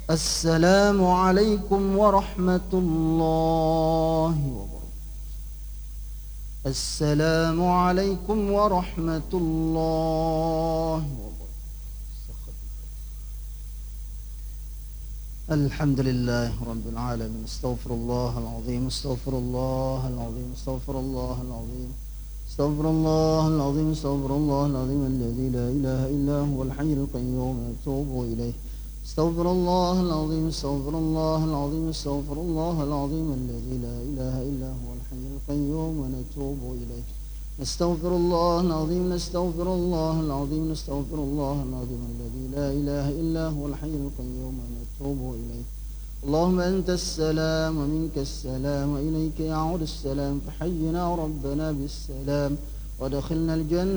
السلام عليكم ورحمة الله وبركاته. السلام عليكم ورحمة الله وبركاته. الحمد لله رب العالمين. استغفر الله العظيم، استغفر الله العظيم، استغفر الله العظيم، استغفر الله العظيم، استغفر الله العظيم الذي لا إله إلا هو الحي القيوم أتوب إليه. استغفر الله العظيم، استغفر الله العظيم، استغفر الله العظيم الذي لا إله إلا هو الحي القيوم ونتوب إليه. نستغفر الله العظيم، نستغفر الله العظيم، نستغفر الله العظيم الذي لا إله إلا هو الحي القيوم ونتوب إليه. اللهم أنت السلام ومنك السلام وإليك يعود السلام، فحينا ربنا بالسلام وادخلنا الجنة.